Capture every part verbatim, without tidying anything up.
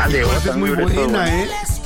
de oro. Es muy buena, ¿eh?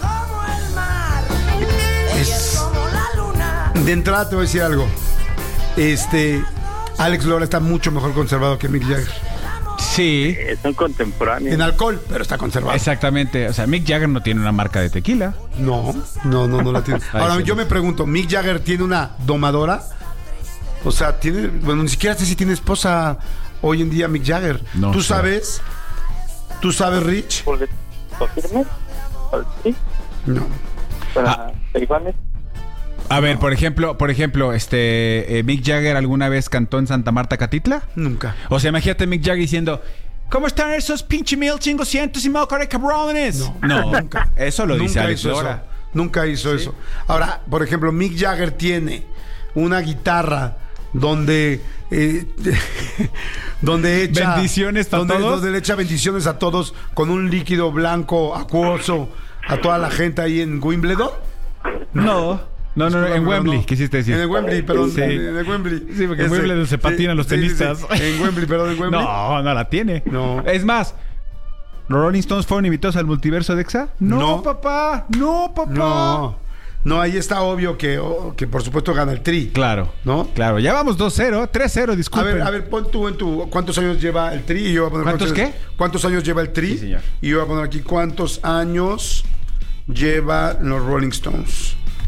Es... De entrada te voy a decir algo. Este... Alex Lora está mucho mejor conservado que Mick Jagger. Sí. Eh, son contemporáneos. En alcohol, pero está conservado. Exactamente. O sea, Mick Jagger no tiene una marca de tequila. No, no, no, no la tiene. Ahora, sí. yo me pregunto, ¿Mick Jagger tiene una domadora? O sea, tiene... Bueno, ni siquiera sé si tiene esposa hoy en día Mick Jagger. No ¿Tú sé. sabes? ¿Tú sabes, Rich? ¿Confirme? Sí. No. Para Ah. iguales. A ver, por ejemplo, por ejemplo, este eh, Mick Jagger alguna vez cantó en Santa Marta, Catitla. Nunca. O sea, imagínate Mick Jagger diciendo, ¿cómo están esos pinche mil chingoscientos y malcore cabrones? No, nunca. Eso lo dice Nunca Alex hizo eso. Lora. Nunca hizo eso. Ahora, por ejemplo, Mick Jagger tiene una guitarra donde eh, donde echa bendiciones a donde, todos. donde le echa bendiciones a todos con un líquido blanco acuoso a toda la gente ahí en Wimbledon. No. No, no, no, en Wembley, no. quisiste decir. En el Wembley, perdón. Sí. En el Wembley. Sí, porque en Wimbledon se patinan los tenistas. Sí, sí. En Wembley, perdón, en Wembley. No, no la tiene. No. Es más, ¿los Rolling Stones fueron invitados al multiverso de Exa? No, No. papá. No, papá. No. No, ahí está obvio que, oh, que por supuesto gana el Tri. Claro. ¿No? Claro, ya vamos dos cero, tres cero, A disculpen. ver, a ver, pon tú en tu... ¿Cuántos años lleva el Tri? Y yo voy a poner ¿Cuántos años- qué? ¿Cuántos años lleva el Tri? Sí, señor. Y yo voy a poner aquí cuántos años lleva los Rolling Stones.